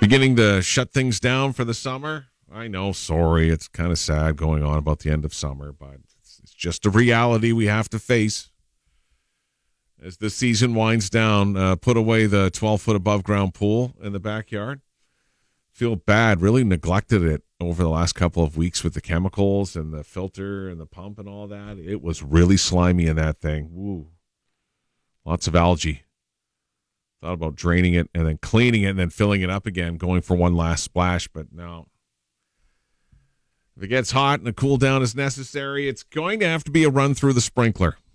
beginning to shut things down for the summer. I know, sorry, it's kind of sad going on about the end of summer, but it's just a reality we have to face. As the season winds down, put away the 12-foot above-ground pool in the backyard. Feel bad, really neglected it over the last couple of weeks with the chemicals and the filter and the pump and all that. It was really slimy in that thing. Woo. Lots of algae. Thought about draining it and then cleaning it and then filling it up again, going for one last splash, but no. If it gets hot and a cool down is necessary, it's going to have to be a run through the sprinkler.